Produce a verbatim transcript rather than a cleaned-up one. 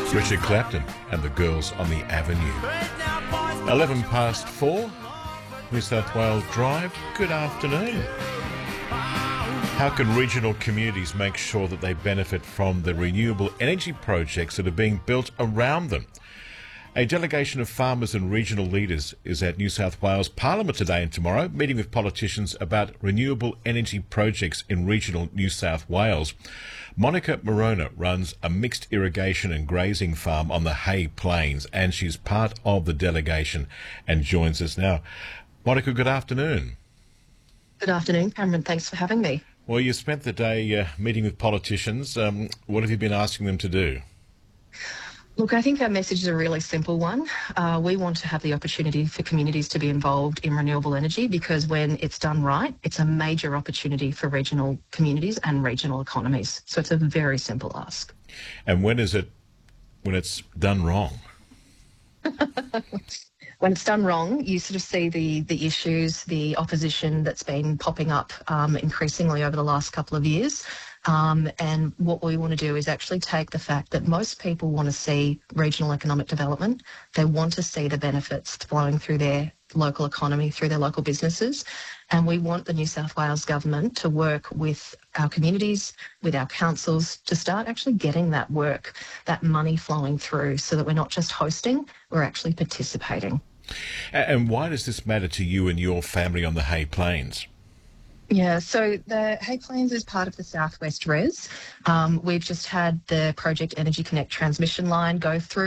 Richard Clapton and the Girls on the Avenue. eleven past four, New South Wales Drive. Good afternoon. How can regional communities make sure that they benefit from the renewable energy projects that are being built around them? A delegation of farmers and regional leaders is at New South Wales Parliament today and tomorrow, meeting with politicians about renewable energy projects in regional New South Wales. Monica Morona runs a mixed irrigation and grazing farm on the Hay Plains, and she's part of the delegation and joins us now. Monica, good afternoon. Good afternoon, Cameron. Thanks for having me. Well, you spent the day uh, meeting with politicians. Um, what have you been asking them to do? Look, I think our message is a really simple one. Uh, we want to have the opportunity for communities to be involved in renewable energy because when it's done right, it's a major opportunity for regional communities and regional economies. So it's a very simple ask. And when is it, when it's done wrong? When it's done wrong, you sort of see the the issues, the opposition that's been popping up um, increasingly over the last couple of years. Um, and what we want to do is actually take the fact that most people want to see regional economic development. They want to see the benefits flowing through their local economy, through their local businesses. And we want the New South Wales government to work with our communities, with our councils, to start actually getting that work, that money flowing through so that we're not just hosting, we're actually participating. And why does this matter to you and your family on the Hay Plains? Yeah, so the Hay Plains is part of the Southwest Res. Um, we've just had the Project Energy Connect transmission line go through.